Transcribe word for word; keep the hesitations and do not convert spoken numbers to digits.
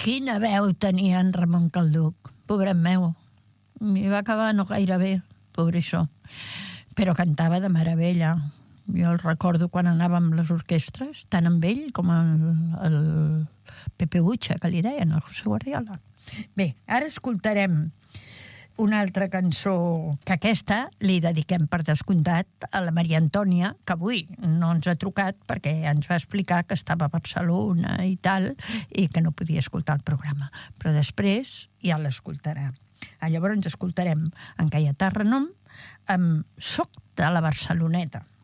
Quina veu tenia en Ramon Calduc, pobret meu. I va acabar no gaire bé, pobre això. Però cantava de meravella. Jo el recordo quan anàvem a les orquestres, tant amb ell com el, el Pepe Butxa, que li deien, el José Guardiola. Bé, ara escoltarem una altra cançó, que aquesta li dediquem per descomptat a la Maria Antònia, que avui no ens ha trucat perquè ens va explicar que estava a Barcelona i tal, i que no podia escoltar el programa. Però després ja l'escoltarà. Llavors escoltarem en Caietà Renom amb Soc de la Barceloneta.